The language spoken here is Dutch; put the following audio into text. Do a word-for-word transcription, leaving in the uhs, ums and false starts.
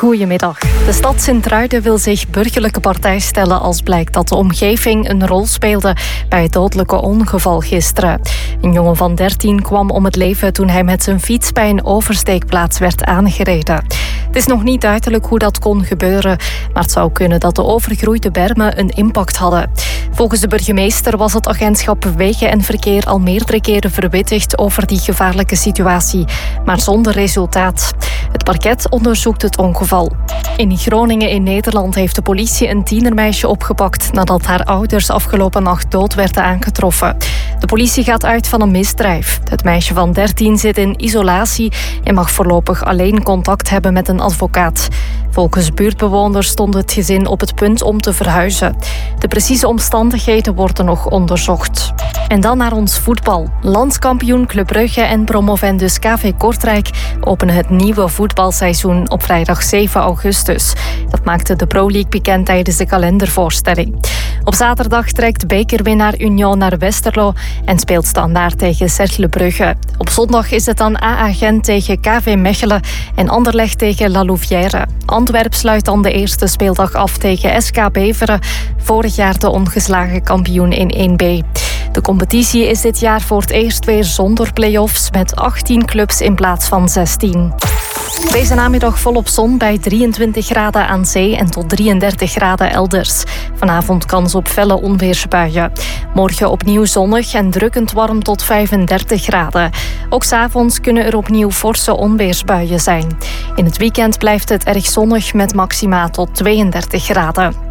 Goedemiddag. De stad Sint-Truiden wil zich burgerlijke partij stellen als blijkt dat de omgeving een rol speelde bij het dodelijke ongeval gisteren. Een jongen van dertien kwam om het leven toen hij met zijn fiets bij een oversteekplaats werd aangereden. Het is nog niet duidelijk hoe dat kon gebeuren, maar het zou kunnen dat de overgroeide bermen een impact hadden. Volgens de burgemeester was het agentschap Wegen en Verkeer al meerdere keren verwittigd over die gevaarlijke situatie, maar zonder resultaat. Het parket onderzoekt het ongeval. In Groningen in Nederland heeft de politie een tienermeisje opgepakt nadat haar ouders afgelopen nacht dood werden aangetroffen. De politie gaat uit van een misdrijf. Het meisje van dertien zit in isolatie en mag voorlopig alleen contact hebben met een advocaat. Volgens buurtbewoners stond het gezin op het punt om te verhuizen. De precieze omstandigheden worden nog onderzocht. En dan naar ons voetbal. Landskampioen Club Brugge en promovendus K V Kortrijk openen het nieuwe voetbalseizoen op vrijdag zeven augustus. Dat maakte de Pro League bekend tijdens de kalendervoorstelling. Op zaterdag trekt bekerwinnaar Union naar Westerlo en speelt Standaard tegen Cercle Brugge. Op zondag is het dan A A Gent tegen K V Mechelen en Anderlecht tegen La Louvière. Antwerp sluit dan de eerste speeldag af tegen S K Beveren, vorig jaar de ongeslagen kampioen in één B. De competitie is dit jaar voor het eerst weer zonder play-offs met achttien clubs in plaats van zestien. Deze namiddag volop zon bij drieëntwintig graden aan zee en tot drieëndertig graden elders. Vanavond kans op felle onweersbuien. Morgen opnieuw zonnig en drukkend warm tot vijfendertig graden. Ook 's avonds kunnen er opnieuw forse onweersbuien zijn. In het weekend blijft het erg zonnig met maxima tot tweeëndertig graden.